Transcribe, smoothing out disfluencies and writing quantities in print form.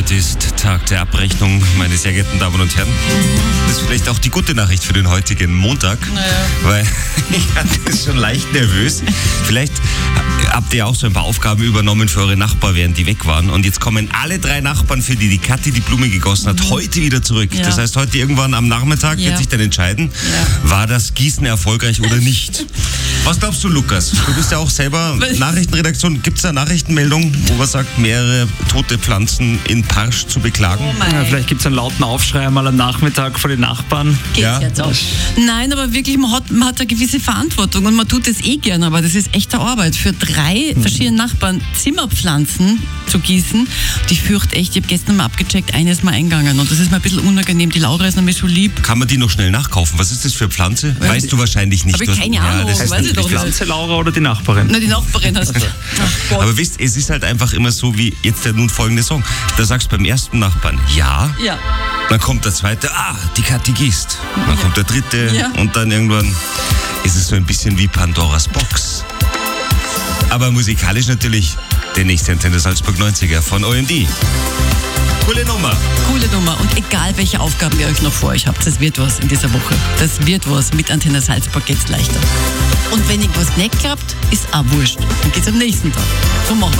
Heute ist Tag der Abrechnung, meine sehr geehrten Damen und Herren. Das ist vielleicht auch die gute Nachricht für den heutigen Montag, weil ich bin schon leicht nervös. Vielleicht habt ihr auch so ein paar Aufgaben übernommen für eure Nachbarn, während die weg waren. Und jetzt kommen alle 3 Nachbarn, für die Kathi die Blume gegossen hat, heute wieder zurück. Ja. Das heißt, heute irgendwann am Nachmittag wird sich dann entscheiden, war das Gießen erfolgreich oder nicht. Was glaubst du, Lukas? Du bist ja auch selber Nachrichtenredaktion. Gibt es da Nachrichtenmeldungen, wo man sagt, mehrere tote Pflanzen in Parsch zu beklagen? Ja, vielleicht gibt es einen lauten Aufschrei mal am Nachmittag von den Nachbarn. Geht's jetzt auch? Nein, aber wirklich, man hat eine gewisse Verantwortung und man tut es gern, aber das ist echte Arbeit. Für 3 verschiedene Nachbarn Zimmerpflanzen zu gießen. Und ich fürchte echt, ich habe gestern mal abgecheckt, eine ist mal eingegangen und das ist mir ein bisschen unangenehm. Die Laura ist nämlich so lieb. Kann man die noch schnell nachkaufen? Was ist das für Pflanze? Weißt du wahrscheinlich nicht. Habe ich keine Ahnung. Das weiß ich doch Die Pflanze Laura oder die Nachbarin? Na, die Nachbarin hast du. Aber wisst, es ist halt einfach immer so wie jetzt der nun folgende Song. Da sagst du beim ersten Nachbarn ja. Dann kommt der zweite, die Kathi gießt. Dann kommt der dritte und dann irgendwann ist es so ein bisschen wie Pandoras Box. Aber musikalisch natürlich der nächste Antenne Salzburg 90er von OMD. Coole Nummer. Coole Nummer. Und egal, welche Aufgaben ihr euch noch vor euch habt, das wird was in dieser Woche. Das wird was. Mit Antenne Salzburg geht's leichter. Und wenn irgendwas nicht klappt, ist auch wurscht. Dann geht's am nächsten Tag. So machen wir.